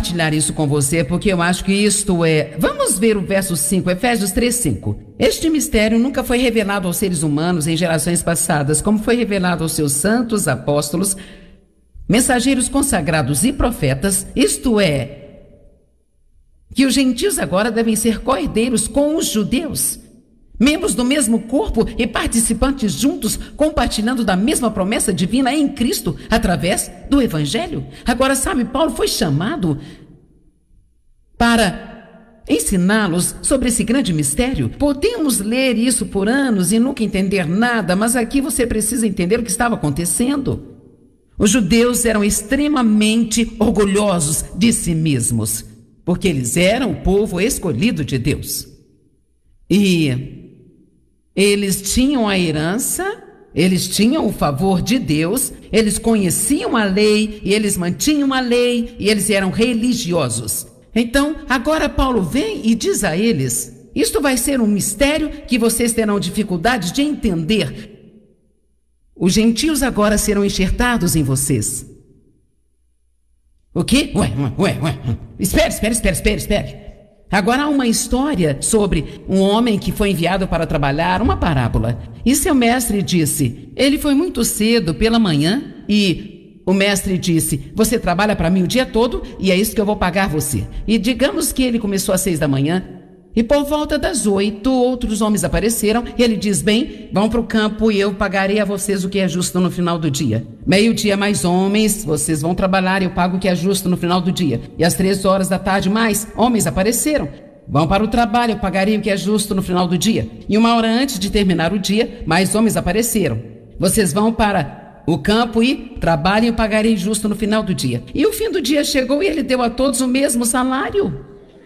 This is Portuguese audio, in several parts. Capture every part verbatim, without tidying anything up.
compartilhar isso com você, porque eu acho que isto é... Vamos ver o verso cinco, Efésios três, cinco. Este mistério nunca foi revelado aos seres humanos em gerações passadas, como foi revelado aos seus santos apóstolos, mensageiros consagrados e profetas, isto é, que os gentios agora devem ser co-herdeiros com os judeus, membros do mesmo corpo e participantes juntos, compartilhando da mesma promessa divina em Cristo, através do Evangelho. Agora, sabe, Paulo foi chamado para ensiná-los sobre esse grande mistério. Podemos ler isso por anos e nunca entender nada, mas aqui você precisa entender o que estava acontecendo. Os judeus eram extremamente orgulhosos de si mesmos, porque eles eram o povo escolhido de Deus. E eles tinham a herança, eles tinham o favor de Deus, eles conheciam a lei e eles mantinham a lei e eles eram religiosos. Então, agora Paulo vem e diz a eles, isto vai ser um mistério que vocês terão dificuldade de entender. Os gentios agora serão enxertados em vocês. O quê? Ué, ué, ué. Espere, espere, espere, espere, espere. Agora há uma história sobre um homem que foi enviado para trabalhar, uma parábola. E seu mestre disse, ele foi muito cedo pela manhã e o mestre disse, você trabalha para mim o dia todo e é isso que eu vou pagar você. E digamos que ele começou às seis da manhã e por volta das oito outros homens apareceram e ele diz, bem, vão para o campo e eu pagarei a vocês o que é justo no final do dia. Meio-dia mais homens, vocês vão trabalhar e eu pago o que é justo no final do dia. E às três horas da tarde mais homens apareceram. Vão para o trabalho, eu pagarei o que é justo no final do dia. E uma hora antes de terminar o dia, mais homens apareceram. Vocês vão para o campo e trabalhem e eu pagarei justo no final do dia. E o fim do dia chegou e ele deu a todos o mesmo salário.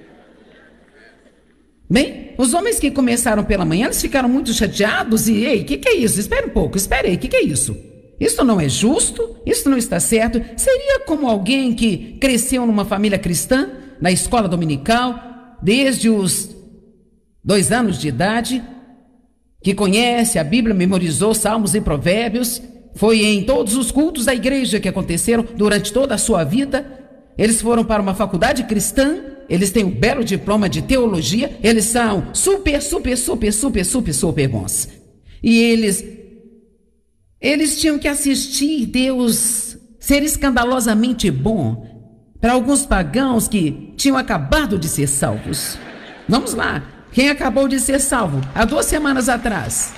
Bem, os homens que começaram pela manhã, eles ficaram muito chateados e, ei, o que, que é isso? Espere um pouco, espere aí, o que, que é isso? Isso não é justo, isso não está certo. Seria como alguém que cresceu numa família cristã, na escola dominical, desde os dois anos de idade, que conhece a Bíblia, memorizou salmos e provérbios, foi em todos os cultos da igreja que aconteceram durante toda a sua vida. Eles foram para uma faculdade cristã, eles têm um belo diploma de teologia, eles são super, super, super, super, super, super bons. E eles, eles tinham que assistir Deus ser escandalosamente bom para alguns pagãos que tinham acabado de ser salvos. Vamos lá, quem acabou de ser salvo há duas semanas atrás?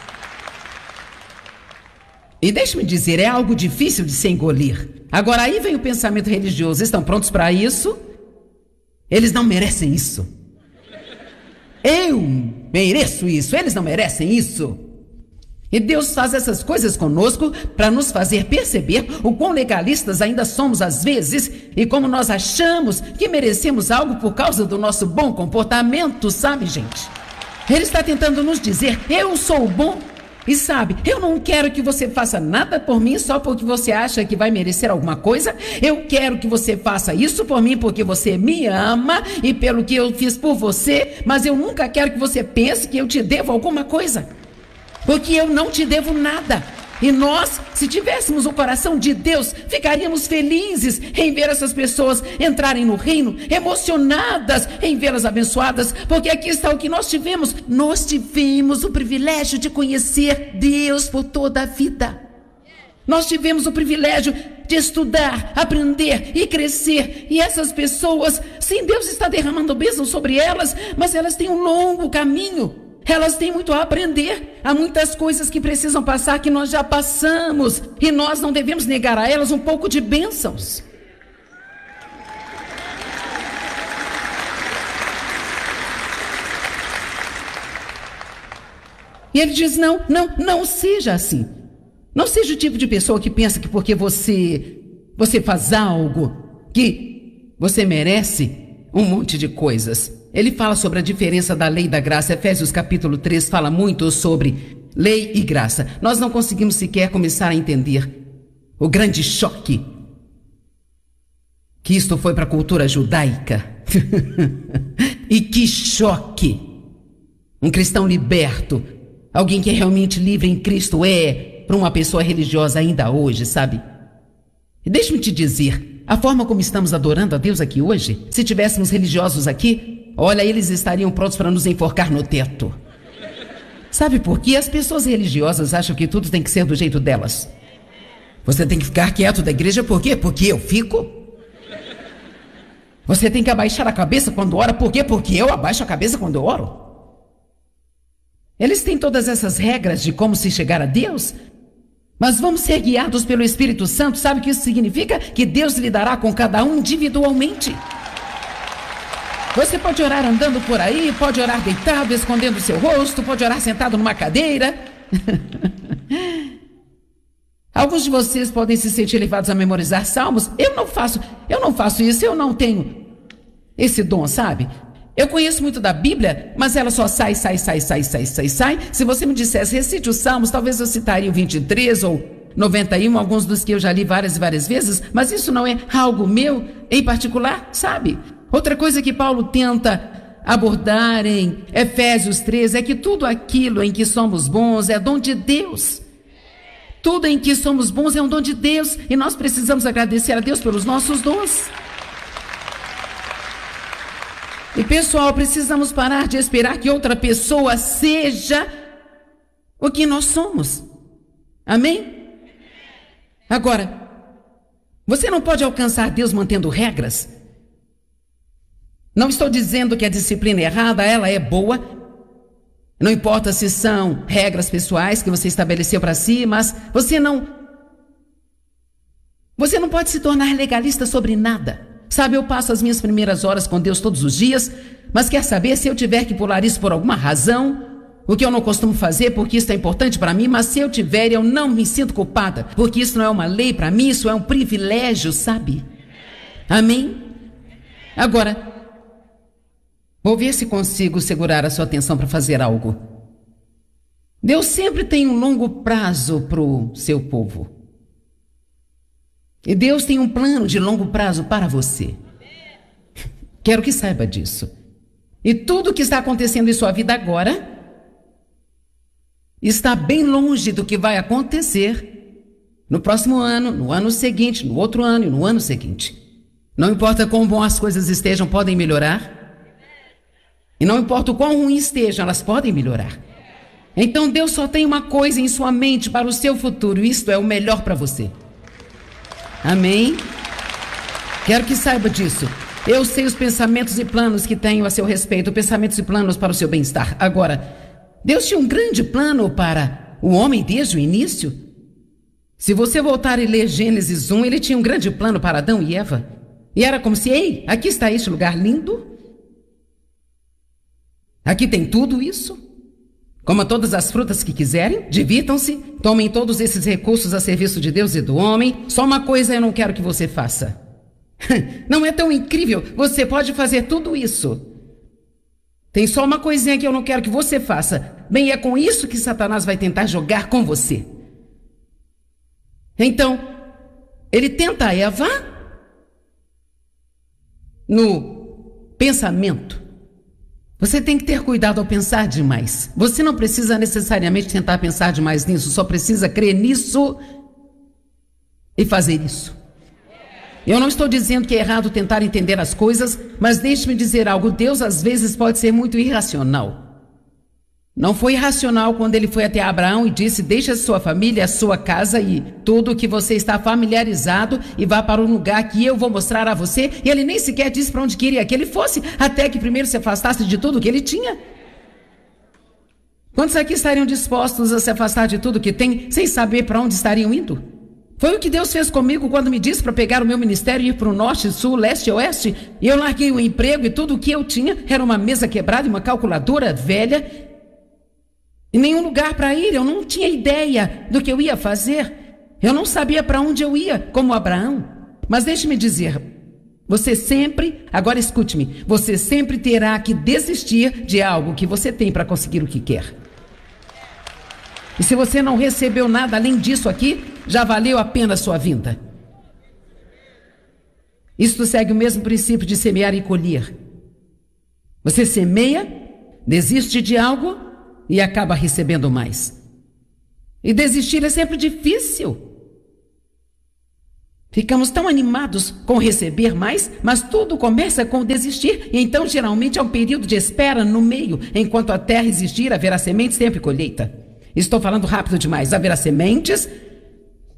E deixe-me dizer, é algo difícil de se engolir. Agora aí vem o pensamento religioso, estão prontos para isso? Eles não merecem isso. Eu mereço isso, eles não merecem isso. E Deus faz essas coisas conosco para nos fazer perceber o quão legalistas ainda somos às vezes e como nós achamos que merecemos algo por causa do nosso bom comportamento, sabe, gente? Ele está tentando nos dizer, eu sou bom. E sabe, eu não quero que você faça nada por mim só porque você acha que vai merecer alguma coisa. Eu quero que você faça isso por mim porque você me ama e pelo que eu fiz por você. Mas eu nunca quero que você pense que eu te devo alguma coisa, porque eu não te devo nada. E nós, se tivéssemos o coração de Deus, ficaríamos felizes em ver essas pessoas entrarem no reino, emocionadas em vê-las abençoadas, porque aqui está o que nós tivemos. Nós tivemos o privilégio de conhecer Deus por toda a vida. Nós tivemos o privilégio de estudar, aprender e crescer. E essas pessoas, sim, Deus está derramando bênção sobre elas, mas elas têm um longo caminho. Elas têm muito a aprender. Há muitas coisas que precisam passar que nós já passamos. E nós não devemos negar a elas um pouco de bênçãos. E ele diz, não, não, não seja assim. Não seja o tipo de pessoa que pensa que porque você, você faz algo, que você merece um monte de coisas. Ele fala sobre a diferença da lei e da graça. Efésios capítulo três fala muito sobre lei e graça. Nós não conseguimos sequer começar a entender o grande choque que isto foi para a cultura judaica. E que choque! Um cristão liberto, alguém que é realmente livre em Cristo é para uma pessoa religiosa ainda hoje, sabe? E deixe-me te dizer, a forma como estamos adorando a Deus aqui hoje, se tivéssemos religiosos aqui, olha, eles estariam prontos para nos enforcar no teto. Sabe por quê? As pessoas religiosas acham que tudo tem que ser do jeito delas. Você tem que ficar quieto da igreja, por quê? Porque eu fico. Você tem que abaixar a cabeça quando ora, por quê? Porque eu abaixo a cabeça quando eu oro. Eles têm todas essas regras de como se chegar a Deus, mas vamos ser guiados pelo Espírito Santo. Sabe o que isso significa? Que Deus lidará com cada um individualmente. Você pode orar andando por aí, pode orar deitado, escondendo o seu rosto, pode orar sentado numa cadeira. Alguns de vocês podem se sentir levados a memorizar salmos. Eu não faço, eu não faço isso, eu não tenho esse dom, sabe? Eu conheço muito da Bíblia, mas ela só sai, sai, sai, sai, sai, sai, sai. Se você me dissesse, recite os salmos, talvez eu citaria o vinte e três ou noventa e um, alguns dos que eu já li várias e várias vezes, mas isso não é algo meu em particular, sabe? Outra coisa que Paulo tenta abordar em Efésios três é que tudo aquilo em que somos bons é dom de Deus. Tudo em que somos bons é um dom de Deus e nós precisamos agradecer a Deus pelos nossos dons. E pessoal, precisamos parar de esperar que outra pessoa seja o que nós somos. Amém? Agora, você não pode alcançar Deus mantendo regras. Não estou dizendo que a disciplina é errada, ela é boa. Não importa se são regras pessoais que você estabeleceu para si, mas você não... Você não pode se tornar legalista sobre nada. Sabe, eu passo as minhas primeiras horas com Deus todos os dias, mas quer saber, se eu tiver que pular isso por alguma razão, o que eu não costumo fazer porque isso é importante para mim, mas se eu tiver, eu não me sinto culpada, porque isso não é uma lei para mim, isso é um privilégio, sabe? Amém? Agora, vou ver se consigo segurar a sua atenção para fazer algo. Deus sempre tem um longo prazo para o seu povo. E Deus tem um plano de longo prazo para você. Quero que saiba disso. E tudo que está acontecendo em sua vida agora está bem longe do que vai acontecer no próximo ano, no ano seguinte, no outro ano e no ano seguinte. Não importa quão bom as coisas estejam, podem melhorar. E não importa o quão ruim estejam, elas podem melhorar. Então Deus só tem uma coisa em sua mente para o seu futuro, isto é o melhor para você. Amém? Quero que saiba disso. Eu sei os pensamentos e planos que tenho a seu respeito, pensamentos e planos para o seu bem-estar. Agora, Deus tinha um grande plano para o homem desde o início. Se você voltar e ler Gênesis um, ele tinha um grande plano para Adão e Eva. E era como se, ei, aqui está este lugar lindo. Aqui tem tudo isso. Coma todas as frutas que quiserem, divirtam-se, tomem todos esses recursos a serviço de Deus e do homem. Só uma coisa eu não quero que você faça. Não é tão incrível? Você pode fazer tudo isso. Tem só uma coisinha que eu não quero que você faça. Bem, é com isso que Satanás vai tentar jogar com você. Então, ele tenta a Eva no pensamento. Você tem que ter cuidado ao pensar demais. Você não precisa necessariamente tentar pensar demais nisso, só precisa crer nisso e fazer isso. Eu não estou dizendo que é errado tentar entender as coisas, mas deixe-me dizer algo. Deus às vezes pode ser muito irracional. Não foi irracional quando ele foi até Abraão e disse, deixe a sua família, a sua casa e tudo o que você está familiarizado e vá para um lugar que eu vou mostrar a você. E ele nem sequer disse para onde queria que ele fosse, até que primeiro se afastasse de tudo que ele tinha. Quantos aqui estariam dispostos a se afastar de tudo que tem, sem saber para onde estariam indo? Foi o que Deus fez comigo quando me disse para pegar o meu ministério e ir para o norte, sul, leste e oeste. E eu larguei o emprego e tudo o que eu tinha era uma mesa quebrada e uma calculadora velha. E nenhum lugar para ir, eu não tinha ideia do que eu ia fazer. Eu não sabia para onde eu ia, como Abraão. Mas deixe-me dizer, você sempre, agora escute-me, você sempre terá que desistir de algo que você tem para conseguir o que quer. E se você não recebeu nada além disso aqui, já valeu a pena a sua vinda. Isto segue o mesmo princípio de semear e colher. Você semeia, desiste de algo e acaba recebendo mais. E desistir é sempre difícil. Ficamos tão animados com receber mais, mas tudo começa com desistir, e então geralmente há um período de espera no meio. Enquanto a terra existir, haverá semente, sempre colheita. Estou falando rápido demais. Haverá sementes,